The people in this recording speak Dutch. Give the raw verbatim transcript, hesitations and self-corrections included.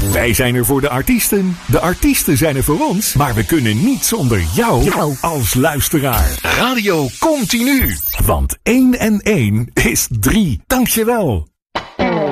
Wij zijn er voor de artiesten, de artiesten zijn er voor ons, maar we kunnen niet zonder jou Jou. als luisteraar. Radio Continu, want één en één is drie. Dankjewel.